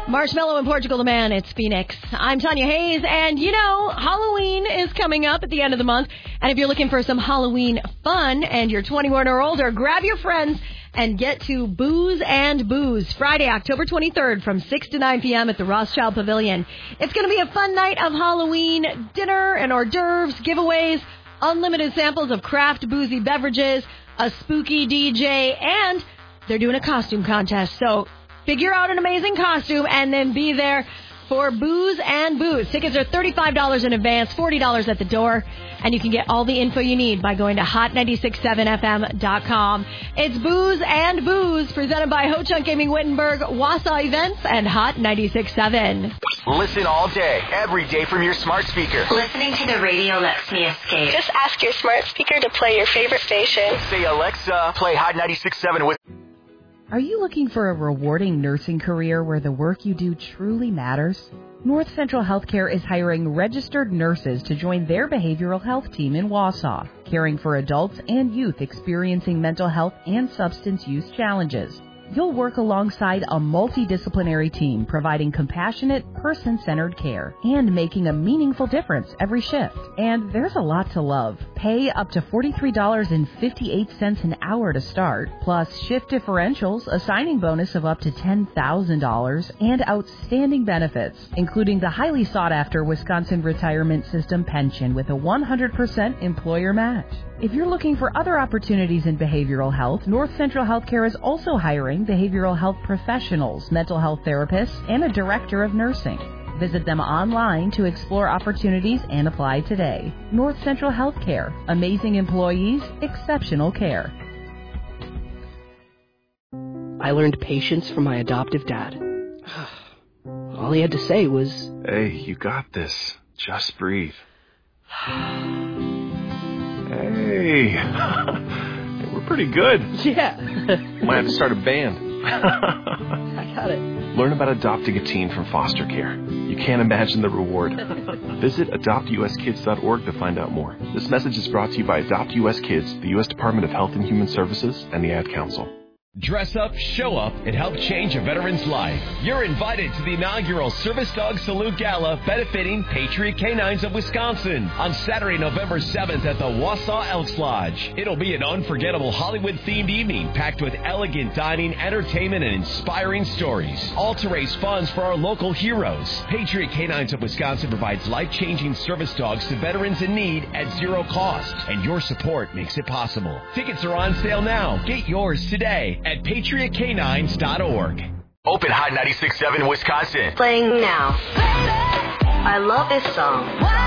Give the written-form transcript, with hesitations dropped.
Marshmallow in Portugal the Man, it's Phoenix. I'm Tanya Hayes, and you know, Halloween is coming up at the end of the month. And if you're looking for some Halloween fun and you're 21 or older, grab your friends and get to Booze and Booze Friday, October 23rd from 6 to 9 p.m. at the Rothschild Pavilion. It's going to be a fun night of Halloween dinner and hors d'oeuvres, giveaways, unlimited samples of craft boozy beverages, a spooky DJ, and they're doing a costume contest. So figure out an amazing costume and then be there for Booze and Booze. Tickets are $35 in advance, $40 at the door, and you can get all the info you need by going to hot967fm.com. It's Booze and Booze, presented by Ho Chunk Gaming Wittenberg, Wausau Events, and Hot 96.7. Listen all day, every day from your smart speaker. Listening to the radio lets me escape. Just ask your smart speaker to play your favorite station. Say, Alexa, play Hot 96.7 with... Are you looking for a rewarding nursing career where the work you do truly matters? North Central Healthcare is hiring registered nurses to join their behavioral health team in Wausau, caring for adults and youth experiencing mental health and substance use challenges. You'll work alongside a multidisciplinary team providing compassionate, person-centered care and making a meaningful difference every shift. And there's a lot to love. Pay up to $43.58 an hour to start, plus shift differentials, a signing bonus of up to $10,000, and outstanding benefits, including the highly sought-after Wisconsin Retirement System pension with a 100% employer match. If you're looking for other opportunities in behavioral health, North Central Healthcare is also hiring behavioral health professionals, mental health therapists, and a director of nursing. Visit them online to explore opportunities and apply today. North Central Healthcare. Amazing employees, exceptional care. I learned patience from my adoptive dad. All he had to say was, "Hey, you got this. Just breathe." Hey, we're pretty good. yeah. Might have to start a band. I got it. Learn about adopting a teen from foster care. You can't imagine the reward. Visit adoptuskids.org to find out more. This message is brought to you by Adopt U.S. Kids, the U.S. Department of Health and Human Services, and the Ad Council. Dress up, show up, and help change a veteran's life. You're invited to the inaugural Service Dog Salute Gala benefiting Patriot Canines of Wisconsin on Saturday, November 7th at the Wausau Elks Lodge. It'll be an unforgettable Hollywood-themed evening packed with elegant dining, entertainment, and inspiring stories. All to raise funds for our local heroes. Patriot Canines of Wisconsin provides life-changing service dogs to veterans in need at zero cost, and your support makes it possible. Tickets are on sale now. Get yours today at patriotcanines.org. Open Hot 96.7 Wisconsin. Playing now. I love this song.